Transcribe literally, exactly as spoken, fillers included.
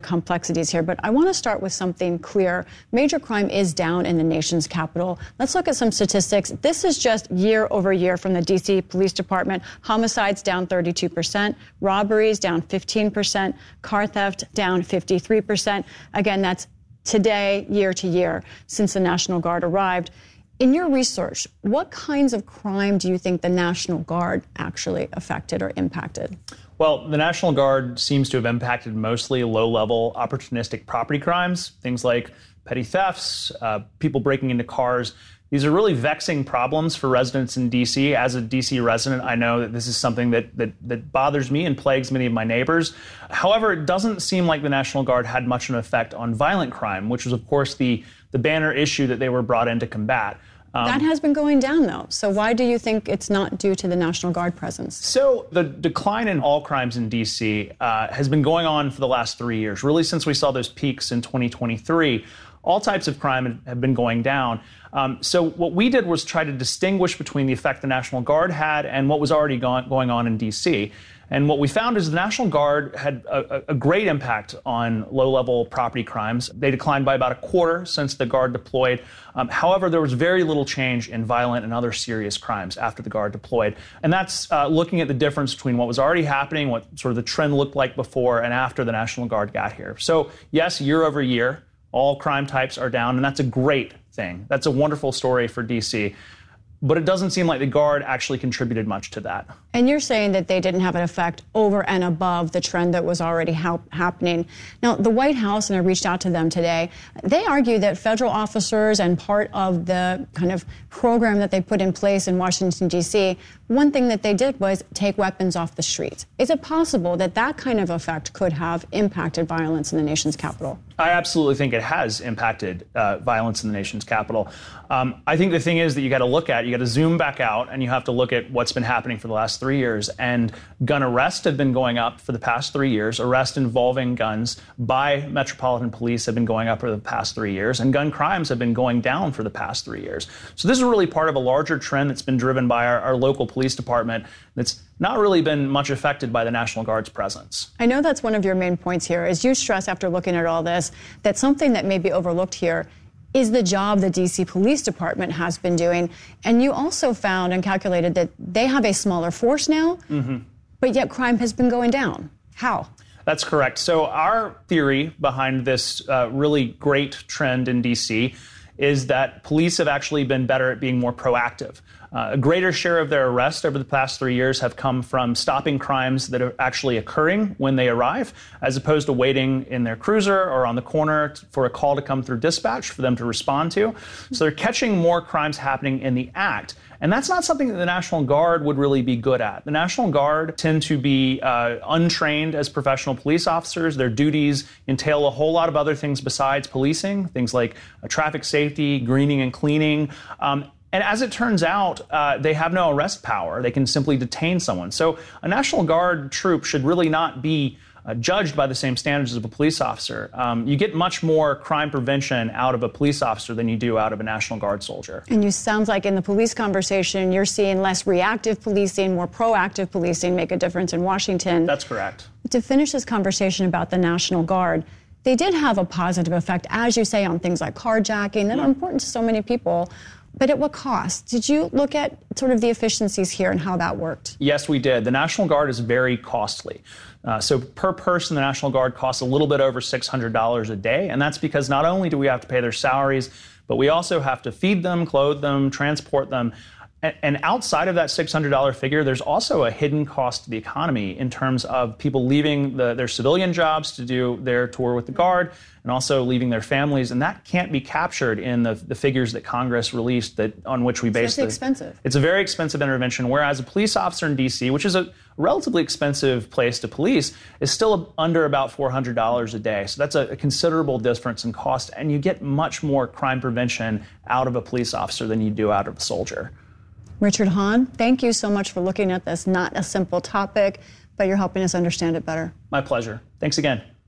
complexities here, but I want to start with something clear. Major crime is down in the nation's capital. Let's look at some statistics. This is just year over year from the D C Police Department. Homicides down thirty-two percent, robberies down fifteen percent, car theft down fifty-three percent. Again, that's today, year to year, since the National Guard arrived. In your research, what kinds of crime do you think the National Guard actually affected or impacted? Well, the National Guard seems to have impacted mostly low-level opportunistic property crimes, things like petty thefts, uh, people breaking into cars. These are really vexing problems for residents in D C. As a D C resident, I know that this is something that, that, that bothers me and plagues many of my neighbors. However, it doesn't seem like the National Guard had much of an effect on violent crime, which was, of course, the, the banner issue that they were brought in to combat. Um, that has been going down, though. So why do you think it's not due to the National Guard presence? So the decline in all crimes in D C uh, has been going on for the last three years, really since we saw those peaks in twenty twenty-three. All types of crime have been going down. Um, so what we did was try to distinguish between the effect the National Guard had and what was already gone, going on in D C. And what we found is the National Guard had a, a great impact on low-level property crimes. They declined by about a quarter since the Guard deployed. Um, however, there was very little change in violent and other serious crimes after the Guard deployed. And that's uh, looking at the difference between what was already happening, what sort of the trend looked like before and after the National Guard got here. So yes, year over year, all crime types are down, and that's a great thing. That's a wonderful story for D C. But it doesn't seem like the Guard actually contributed much to that. And you're saying that they didn't have an effect over and above the trend that was already ha- happening. Now, the White House, and I reached out to them today, they argue that federal officers and part of the kind of program that they put in place in Washington, D C, one thing that they did was take weapons off the streets. Is it possible that that kind of effect could have impacted violence in the nation's capital? I absolutely think it has impacted uh, violence in the nation's capital. Um, I think the thing is that you got to look at, you got to zoom back out and you have to look at what's been happening for the last three years. And gun arrests have been going up for the past three years. Arrests involving guns by Metropolitan Police have been going up for the past three years. And gun crimes have been going down for the past three years. So this is really part of a larger trend that's been driven by our, our local police department that's not really been much affected by the National Guard's presence. I know that's one of your main points here, is you stress after looking at all this that something that may be overlooked here is the job the D C Police Department has been doing. And you also found and calculated that they have a smaller force now, mm-hmm. but yet crime has been going down. How? That's correct. So our theory behind this uh, really great trend in D C is that police have actually been better at being more proactive. Uh, a greater share of their arrests over the past three years have come from stopping crimes that are actually occurring when they arrive, as opposed to waiting in their cruiser or on the corner for a call to come through dispatch for them to respond to. So they're catching more crimes happening in the act. And that's not something that the National Guard would really be good at. The National Guard tend to be uh, untrained as professional police officers. Their duties entail a whole lot of other things besides policing, things like uh, traffic safety, greening and cleaning. Um, And as it turns out, uh, they have no arrest power. They can simply detain someone. So a National Guard troop should really not be uh, judged by the same standards as a police officer. Um, you get much more crime prevention out of a police officer than you do out of a National Guard soldier. And you sounds like in the police conversation, you're seeing less reactive policing, more proactive policing make a difference in Washington. That's correct. To finish this conversation about the National Guard, they did have a positive effect, as you say, on things like carjacking that are important to so many people. But at what cost? Did you look at sort of the efficiencies here and how that worked? Yes, we did. The National Guard is very costly. Uh, so per person, the National Guard costs a little bit over six hundred dollars a day. And that's because not only do we have to pay their salaries, but we also have to feed them, clothe them, transport them. And outside of that six hundred dollars figure, there's also a hidden cost to the economy in terms of people leaving the, their civilian jobs to do their tour with the Guard and also leaving their families. And that can't be captured in the, the figures that Congress released that on which we base it. It's expensive. It's a very expensive intervention, whereas a police officer in D C, which is a relatively expensive place to police, is still under about four hundred dollars a day. So that's a, a considerable difference in cost. And you get much more crime prevention out of a police officer than you do out of a soldier. Richard Hahn, thank you so much for looking at this. Not a simple topic, but you're helping us understand it better. My pleasure. Thanks again.